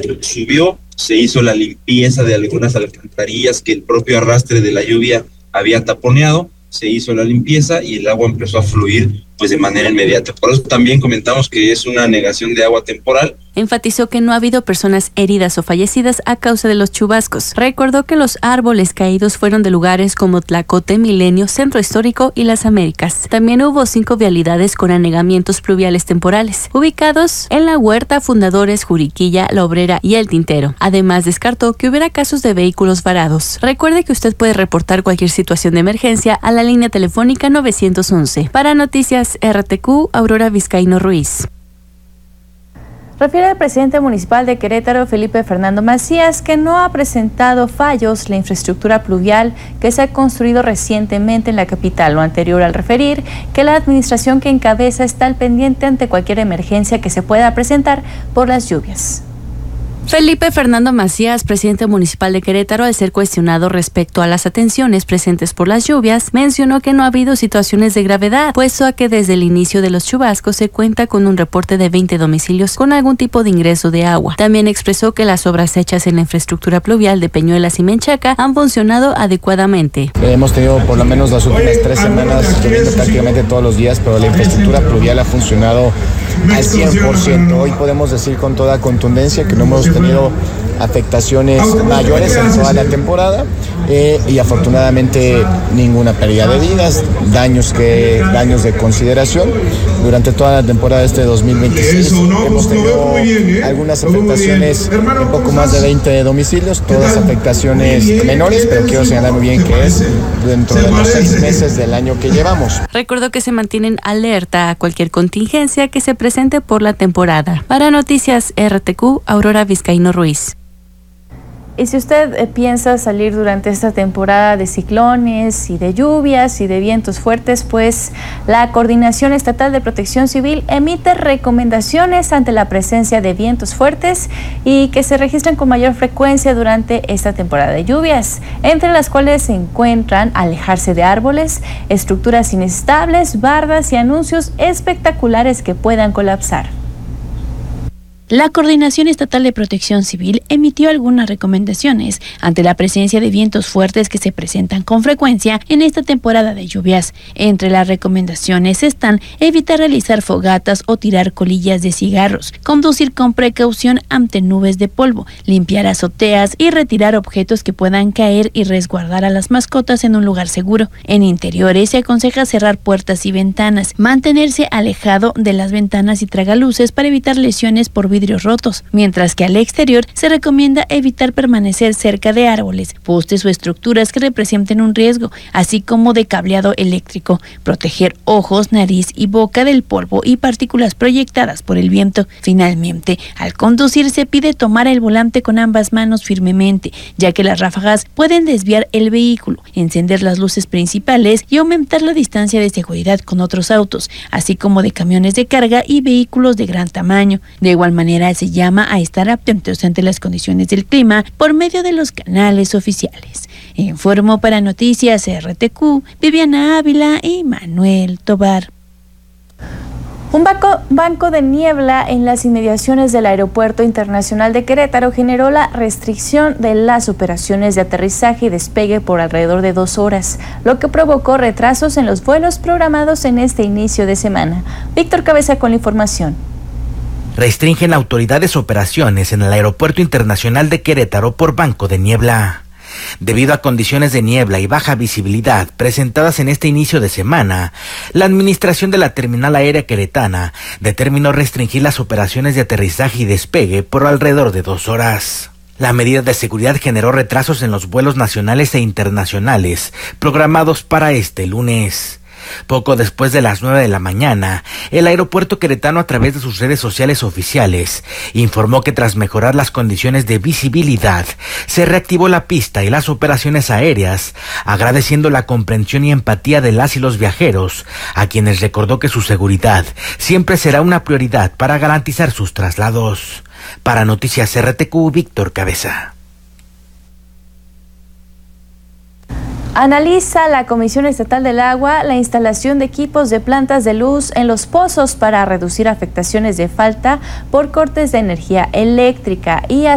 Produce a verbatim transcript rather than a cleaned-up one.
subió, se hizo la limpieza de algunas alcantarillas que el propio arrastre de la lluvia había taponeado, se hizo la limpieza y el agua empezó a fluir pues de manera inmediata. Por eso también comentamos que es una negación de agua temporal. Enfatizó que no ha habido personas heridas o fallecidas a causa de los chubascos. Recordó que los árboles caídos fueron de lugares como Tlacote, Milenio, Centro Histórico y Las Américas. También hubo cinco vialidades con anegamientos pluviales temporales, ubicados en La Huerta, Fundadores, Juriquilla, La Obrera y El Tintero. Además, descartó que hubiera casos de vehículos varados. Recuerde que usted puede reportar cualquier situación de emergencia a la línea telefónica nueve once. Para Noticias R T Q, Aurora Vizcaíno Ruiz. Refiere el presidente municipal de Querétaro, Felipe Fernando Macías, que no ha presentado fallos la infraestructura pluvial que se ha construido recientemente en la capital, lo anterior al referir que la administración que encabeza está al pendiente ante cualquier emergencia que se pueda presentar por las lluvias. Felipe Fernando Macías, presidente municipal de Querétaro, al ser cuestionado respecto a las atenciones presentes por las lluvias, mencionó que no ha habido situaciones de gravedad, puesto a que desde el inicio de los chubascos se cuenta con un reporte de veinte domicilios con algún tipo de ingreso de agua. También expresó que las obras hechas en la infraestructura pluvial de Peñuelas y Menchaca han funcionado adecuadamente. Hemos tenido por lo menos las últimas tres semanas lloviendo prácticamente todos los días, pero la infraestructura pluvial ha funcionado al cien por ciento. Hoy podemos decir con toda contundencia que no hemos tenido afectaciones mayores en toda la temporada eh, y afortunadamente ninguna pérdida de vidas, daños que daños de consideración. Durante toda la temporada de este dos mil veintiséis hemos tenido algunas afectaciones, un poco más de veinte domicilios, todas afectaciones menores, pero quiero señalar muy bien que es dentro de los seis meses del año que llevamos. Recordó que se mantienen alerta a cualquier contingencia que se presente por la temporada. Para Noticias R T Q, Aurora Vizcaíno Ruiz. Y si usted eh, piensa salir durante esta temporada de ciclones y de lluvias y de vientos fuertes, pues la Coordinación Estatal de Protección Civil emite recomendaciones ante la presencia de vientos fuertes y que se registran con mayor frecuencia durante esta temporada de lluvias, entre las cuales se encuentran alejarse de árboles, estructuras inestables, bardas y anuncios espectaculares que puedan colapsar. La Coordinación Estatal de Protección Civil emitió algunas recomendaciones ante la presencia de vientos fuertes que se presentan con frecuencia en esta temporada de lluvias. Entre las recomendaciones están evitar realizar fogatas o tirar colillas de cigarros, conducir con precaución ante nubes de polvo, limpiar azoteas y retirar objetos que puedan caer y resguardar a las mascotas en un lugar seguro. En interiores se aconseja cerrar puertas y ventanas, mantenerse alejado de las ventanas y tragaluces para evitar lesiones por vidrios rotos, mientras que al exterior se recomienda evitar permanecer cerca de árboles, postes o estructuras que representen un riesgo, así como de cableado eléctrico, proteger ojos, nariz y boca del polvo y partículas proyectadas por el viento. Finalmente, al conducir se pide tomar el volante con ambas manos firmemente, ya que las ráfagas pueden desviar el vehículo, encender las luces principales y aumentar la distancia de seguridad con otros autos, así como de camiones de carga y vehículos de gran tamaño. De igual manera, se llama a estar atentos ante las condiciones del clima por medio de los canales oficiales. Informó para Noticias R T Q, Viviana Ávila y Manuel Tobar. Un banco, banco de niebla en las inmediaciones del Aeropuerto Internacional de Querétaro generó la restricción de las operaciones de aterrizaje y despegue por alrededor de dos horas, lo que provocó retrasos en los vuelos programados en este inicio de semana. Víctor Cabeza con la información. Restringen autoridades operaciones en el Aeropuerto Internacional de Querétaro por banco de niebla. Debido a condiciones de niebla y baja visibilidad presentadas en este inicio de semana, la administración de la terminal aérea queretana determinó restringir las operaciones de aterrizaje y despegue por alrededor de dos horas. La medida de seguridad generó retrasos en los vuelos nacionales e internacionales programados para este lunes. Poco después de las nueve de la mañana, el aeropuerto queretano, a través de sus redes sociales oficiales, informó que tras mejorar las condiciones de visibilidad, se reactivó la pista y las operaciones aéreas, agradeciendo la comprensión y empatía de las y los viajeros, a quienes recordó que su seguridad siempre será una prioridad para garantizar sus traslados. Para Noticias R T Q, Víctor Cabeza. Analiza la Comisión Estatal del Agua la instalación de equipos de plantas de luz en los pozos para reducir afectaciones de falta por cortes de energía eléctrica y